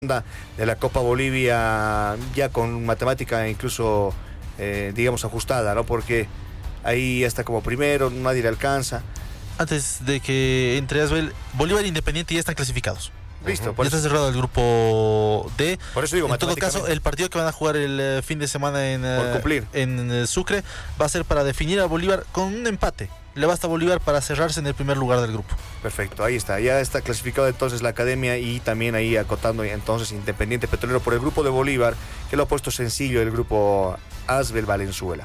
de la Copa Bolivia ya con matemática incluso, digamos, ajustada, ¿no? Porque ahí está como primero, nadie le alcanza. Antes de que entre Asbel, Bolívar e Independiente ya están clasificados. Listo, Ya está cerrado el grupo D. Por eso digo, en todo caso, el partido que van a jugar el fin de semana en Sucre va a ser para definir a Bolívar con un empate. Le basta a Bolívar para cerrarse en el primer lugar del grupo. Perfecto, ahí está. Ya está clasificado entonces la academia y también ahí acotando entonces Independiente Petrolero por el grupo de Bolívar, que lo ha puesto sencillo el grupo Asbel Valenzuela.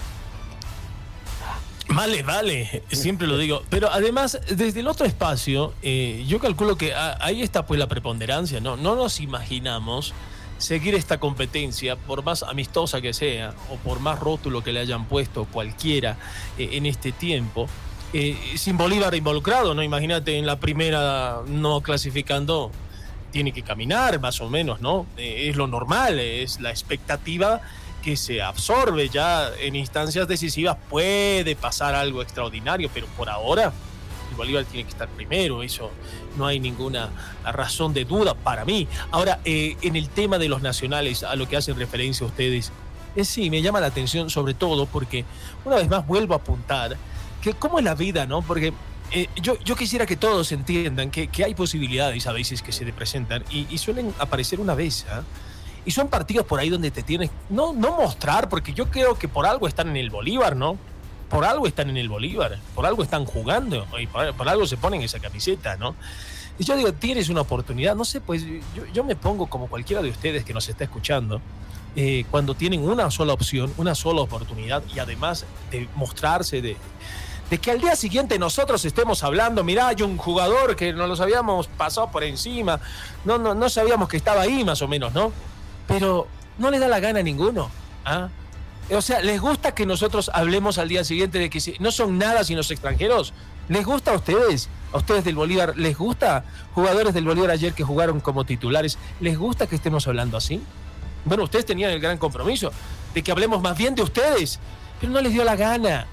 Vale, siempre lo digo. Pero además, desde el otro espacio, yo calculo que ahí está pues la preponderancia, ¿no? No nos imaginamos seguir esta competencia, por más amistosa que sea, o por más rótulo que le hayan puesto cualquiera en este tiempo, sin Bolívar involucrado, ¿no? Imagínate, en la primera no clasificando, tiene que caminar más o menos, ¿no? Es lo normal, es la expectativa que se absorbe. Ya en instancias decisivas puede pasar algo extraordinario, pero por ahora el Bolívar tiene que estar primero, eso no hay ninguna razón de duda para mí. Ahora, en el tema de los nacionales, a lo que hacen referencia ustedes, sí, me llama la atención sobre todo porque una vez más vuelvo a apuntar que cómo es la vida, ¿no? Porque yo quisiera que todos entiendan que hay posibilidades a veces que se te presentan y suelen aparecer una vez, ¿eh? Y son partidos por ahí donde te tienes, no mostrar, porque yo creo que por algo están en el Bolívar, ¿no? Por algo están en el Bolívar, por algo están jugando, y por algo se ponen esa camiseta, ¿no? Y yo digo, tienes una oportunidad, no sé, pues yo me pongo como cualquiera de ustedes que nos está escuchando, cuando tienen una sola opción, una sola oportunidad, y además de mostrarse, de que al día siguiente nosotros estemos hablando, mirá, hay un jugador que nos los habíamos pasado por encima, no sabíamos que estaba ahí más o menos, ¿no? Pero no les da la gana a ninguno, ¿ah? O sea, ¿les gusta que nosotros hablemos al día siguiente de que no son nada sin los extranjeros? ¿Les gusta a ustedes del Bolívar? ¿Les gusta jugadores del Bolívar ayer que jugaron como titulares? ¿Les gusta que estemos hablando así? Bueno, ustedes tenían el gran compromiso de que hablemos más bien de ustedes, pero no les dio la gana,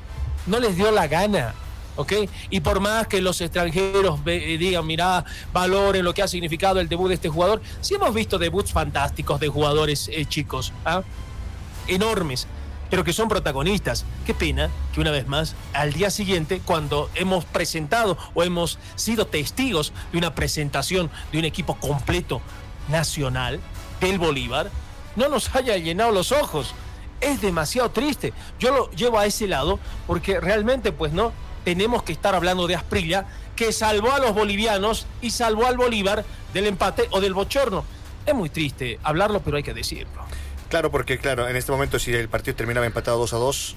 ¿ok? Y por más que los extranjeros digan, mirá, valoren lo que ha significado el debut de este jugador, sí hemos visto debuts fantásticos de jugadores chicos, ¿ah? Enormes, pero que son protagonistas. Qué pena que una vez más, al día siguiente, cuando hemos presentado o hemos sido testigos de una presentación de un equipo completo nacional del Bolívar, no nos haya llenado los ojos. Es demasiado triste. Yo lo llevo a ese lado porque realmente, pues no, tenemos que estar hablando de Asprilla, que salvó a los bolivianos y salvó al Bolívar del empate o del bochorno. Es muy triste hablarlo, pero hay que decirlo. Claro, porque claro, en este momento si el partido terminaba empatado 2-2,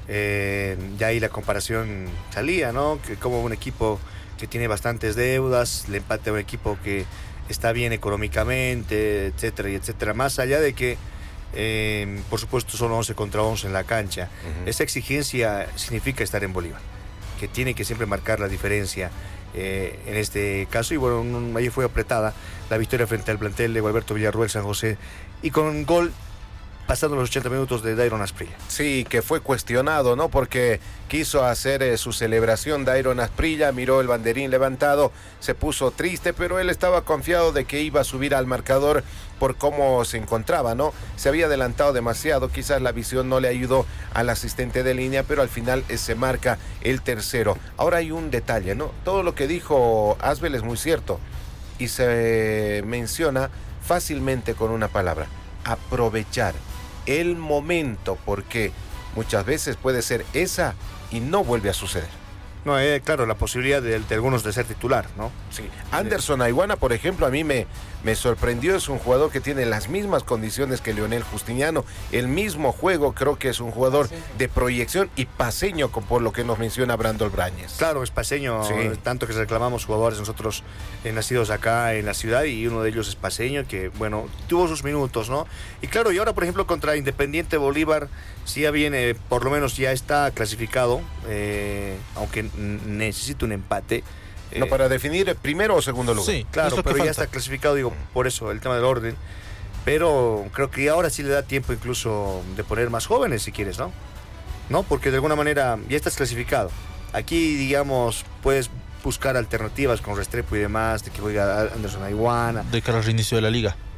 ya ahí la comparación salía, ¿no? Que como un equipo que tiene bastantes deudas, le empate a un equipo que está bien económicamente, etcétera, y etcétera. Más allá de que, por supuesto, son 11 contra 11 en la cancha. Esa exigencia significa estar en Bolívar, que tiene que siempre marcar la diferencia en este caso. Y bueno, ahí fue apretada la victoria frente al plantel de Gualberto Villarruel San José, y con gol pasando los 80 minutos de Dairon Asprilla. Sí, que fue cuestionado, ¿no? Porque quiso hacer su celebración Dairon Asprilla, miró el banderín levantado, se puso triste, pero él estaba confiado de que iba a subir al marcador por cómo se encontraba, ¿no? Se había adelantado demasiado, quizás la visión no le ayudó al asistente de línea, pero al final se marca el tercero. Ahora hay un detalle, ¿no? Todo lo que dijo Asbel es muy cierto y se menciona fácilmente con una palabra: aprovechar el momento, porque muchas veces puede ser esa y no vuelve a suceder. No, claro, la posibilidad de algunos de ser titular, ¿no? Sí. Anderson Aiguana, por ejemplo, a mí me sorprendió. Es un jugador que tiene las mismas condiciones que Leonel Justiniano, el mismo juego. Creo que es un jugador de proyección y paseño, por lo que nos menciona Brandol Brañez. Claro, es paseño, sí. Tanto que reclamamos jugadores nosotros nacidos acá en la ciudad, y uno de ellos es paseño, que bueno, tuvo sus minutos, ¿no? Y claro, y ahora por ejemplo contra Independiente Bolívar sí ya viene, por lo menos ya está clasificado, aunque necesita un empate. No, para definir primero o segundo lugar. Sí, claro, pero ya está clasificado, digo, por eso el tema del orden. Pero creo que ahora sí le da tiempo incluso de poner más jóvenes, si quieres, ¿no? Porque de alguna manera ya estás clasificado. Aquí, digamos, puedes buscar alternativas con Restrepo y demás, de que juega Anderson Aiwana. De cara al reinicio de la liga.